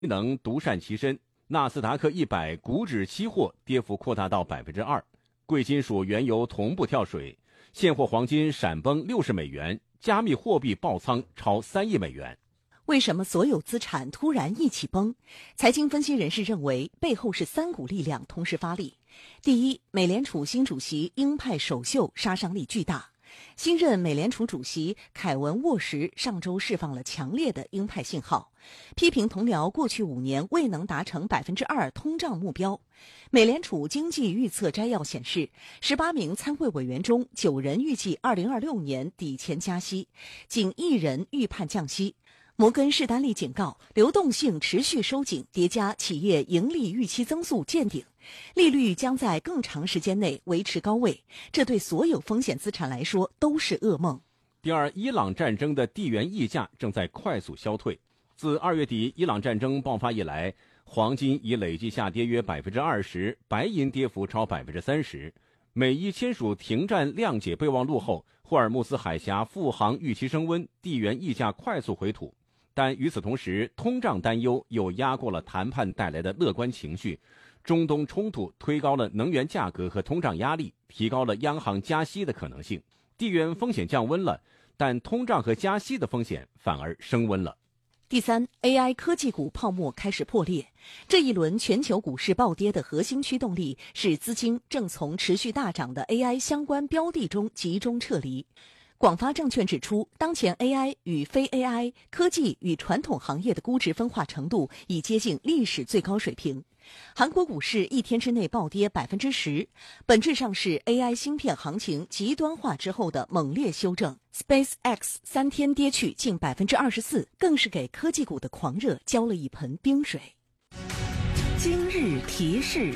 能独善其身。纳斯达克100股指期货跌幅扩大到 2%， 贵金属原油同步跳水，现货黄金闪崩60美元，加密货币爆仓超3亿美元。 为什么所有资产突然一起崩？财经分析人士认为，背后是3股力量同时发力。第一，美联储新主席鹰派首秀杀伤力巨大。新任美联储主席凯文·沃什上周释放了强烈的鹰派信号，批评同僚过去5年未能达成2%通胀目标。美联储经济预测摘要显示，18名参会委员中9人预计2026年底前加息，仅1人预判降息。摩根士丹利警告，流动性持续收紧叠加企业盈利预期增速见顶，利率将在更长时间内维持高位，这对所有风险资产来说都是噩梦。 第二，伊朗战争的地缘溢价正在快速消退。自2月底伊朗战争爆发以来，黄金已累计下跌约 20%， 白银跌幅超 30%。 美伊签署停战谅解备忘录后，霍尔木兹海峡复航预期升温，地缘溢价快速回吐。但与此同时，通胀担忧又压过了谈判带来的乐观情绪，中东冲突推高了能源价格和通胀压力，提高了央行加息的可能性。地缘风险降温了，但通胀和加息的风险反而升温了。 第三， AI 科技股泡沫开始破裂。这一轮全球股市暴跌的核心驱动力是资金正从持续大涨的 AI 相关标的中集中撤离。广发证券指出，当前 AI 与非 AI 科技与传统行业的估值分化程度已接近历史最高水平。韩国股市1天之内暴跌 10%， 本质上是 AI 芯片行情极端化之后的猛烈修正。SpaceX 3天跌去近 24%， 更是给科技股的狂热浇了一盆冰水。今日提示：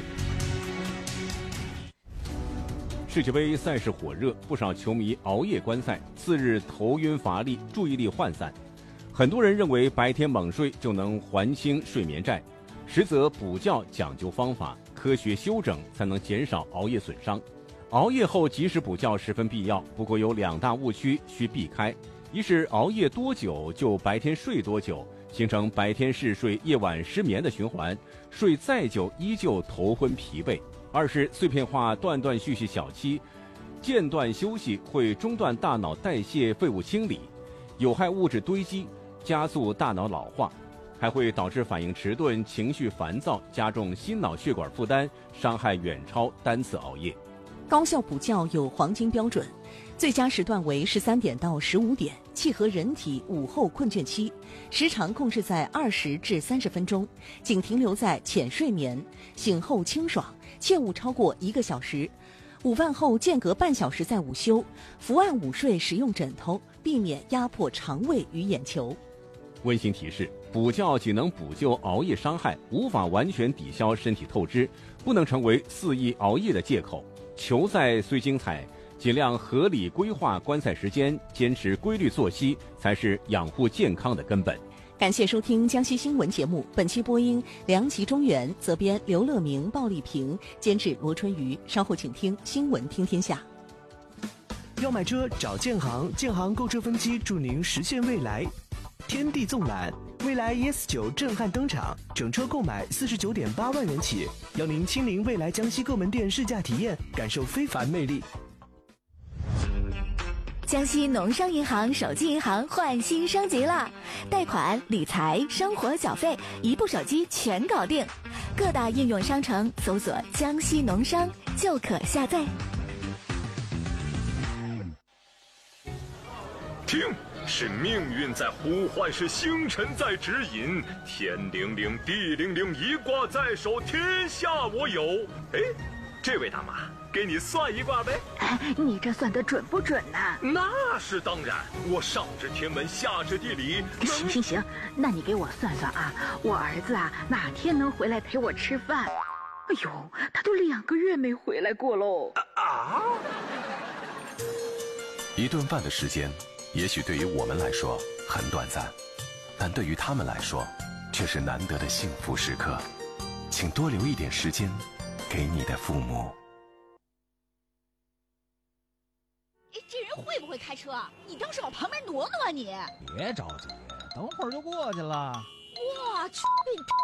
世界杯赛事火热，不少球迷熬夜观赛，次日头晕乏力，注意力涣散。很多人认为白天猛睡就能还清睡眠债，实则补觉讲究方法，科学休整才能减少熬夜损伤。熬夜后及时补觉十分必要，不过有2大误区需避开：一是熬夜多久就白天睡多久，形成白天嗜睡夜晚失眠的循环，睡再久依旧头昏疲惫；二是碎片化断断续续小憩，间断休息会中断大脑代谢废物清理，有害物质堆积，加速大脑老化，还会导致反应迟钝、情绪烦躁，加重心脑血管负担，伤害远超单次熬夜。 高效补觉有黄金标准，最佳时段为13点到15点，契合人体午后困倦期，时长控制在20至30分钟，仅停留在浅睡眠，醒后清爽，切勿超过1个小时。午饭后间隔半小时再午休，伏案午睡使用枕头，避免压迫肠胃与眼球。 温馨提示：补觉仅能补救熬夜伤害，无法完全抵消身体透支，不能成为肆意熬夜的借口。球赛虽精彩，尽量合理规划观赛时间，坚持规律作息，才是养护健康的根本。 感谢收听江西新闻节目，本期播音梁吉、中原，责编刘乐明、鲍丽萍，监制罗春雨。稍后请听新闻听天下。 要买车找建行，建行购车分期助您实现未来。天地纵览，未来 ES9 震撼登场，整车购买49.8万元起，邀您亲临未来江西各门店试驾体验，感受非凡魅力。 江西农商银行手机银行换新升级了，贷款、理财、生活缴费，一部手机全搞定。各大应用商城搜索“江西农商”就可下载。 听，是命运在呼唤，是星辰在指引。天灵灵，地灵灵，一卦在手，天下我有。哎，这位大妈，给你算一卦呗。 你这算得准不准呢？ 那是当然，我上知天文，下知地理。 行，那你给我算算啊，我儿子啊哪天能回来陪我吃饭？哎呦，他都2个月没回来过喽。 一顿饭的时间，也许对于我们来说很短暂，但对于他们来说却是难得的幸福时刻。请多留一点时间给你的父母。 这人会不会开车？你倒是往旁边挪挪啊你！ 别着急，等会儿就过去了。 我去！